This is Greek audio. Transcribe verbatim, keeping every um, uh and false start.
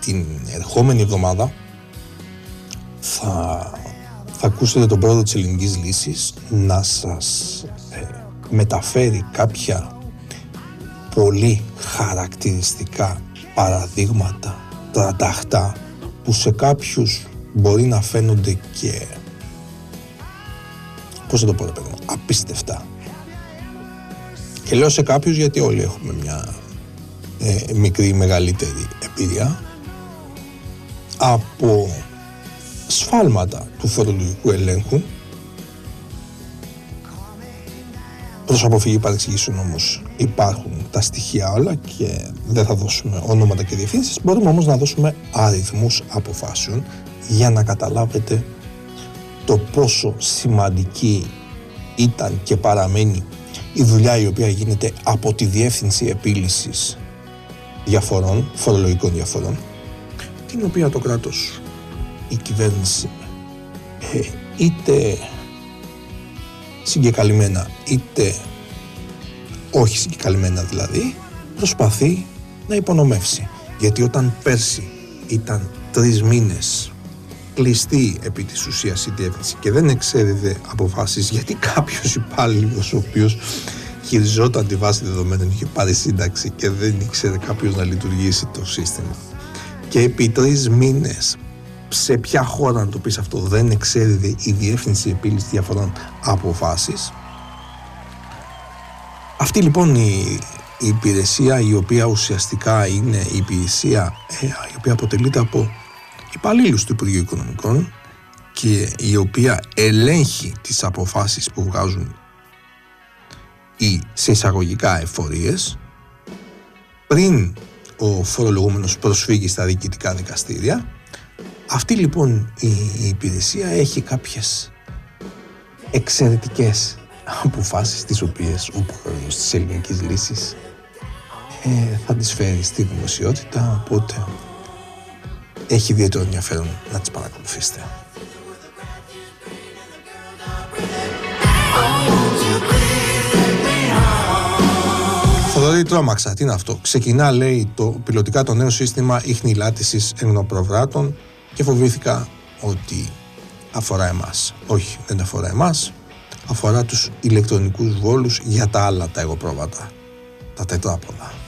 την ερχόμενη εβδομάδα θα, θα ακούσετε τον πρόεδρο της Ελληνικής Λύσης να σας ε, μεταφέρει κάποια πολύ χαρακτηριστικά παραδείγματα τρανταχτά που σε κάποιους μπορεί να φαίνονται και, πώς θα το πω ρε παιδί μου, απίστευτα. Και λέω σε κάποιους γιατί όλοι έχουμε μια ε, μικρή ή μεγαλύτερη εμπειρία από σφάλματα του φορολογικού ελέγχου. Προς αποφυγή παρεξηγήσεων όμως υπάρχουν τα στοιχεία όλα και δεν θα δώσουμε ονόματα και διευθύνσεις. Μπορούμε όμως να δώσουμε αριθμούς αποφάσεων για να καταλάβετε το πόσο σημαντική ήταν και παραμένει η δουλειά η οποία γίνεται από τη Διεύθυνση Επίλυσης Διαφορών, Φορολογικών Διαφορών, την οποία το κράτος, η κυβέρνηση, ε, είτε συγκεκαλυμμένα είτε όχι συγκεκαλυμμένα δηλαδή, προσπαθεί να υπονομεύσει. Γιατί όταν πέρσι ήταν τρεις μήνες κλειστή επί της ουσίας η διεύθυνση και δεν εξέδιδε αποφάσεις, γιατί κάποιος υπάλληλος ο οποίος χειριζόταν τη βάση δεδομένων είχε πάρει σύνταξη και δεν ήξερε κάποιος να λειτουργήσει το σύστημα, και επί τρεις μήνες σε ποια χώρα να το πεις αυτό δεν εξέδιδε η Διεύθυνση Επίλυσης Διαφορών αποφάσεις. Αυτή λοιπόν η, η υπηρεσία, η οποία ουσιαστικά είναι η υπηρεσία ε, η οποία αποτελείται από υπαλλήλους του Υπουργείου Οικονομικών και η οποία ελέγχει τις αποφάσεις που βγάζουν οι σε εισαγωγικά εφορίες πριν ο φορολογούμενος προσφύγει στα διοικητικά δικαστήρια. Αυτή λοιπόν η, η υπηρεσία έχει κάποιες εξαιρετικές αποφάσεις, τις οποίες ο πρόεδρος της Ελληνικής Λύσης ε, θα τις φέρει στη δημοσιότητα, οπότε έχει ιδιαίτερο ενδιαφέρον να τις παρακολουθήσετε. Θοδωρή, τρόμαξα. Τι είναι αυτό? Ξεκινά, λέει, το πιλωτικά το νέο σύστημα ιχνηλάτησης εγνοπροβράτων και φοβήθηκα ότι αφορά εμάς. Όχι, δεν αφορά εμάς. Αφορά τους ηλεκτρονικούς βόλους για τα άλλα τα εγωπρόβατα, τα τετράποδα.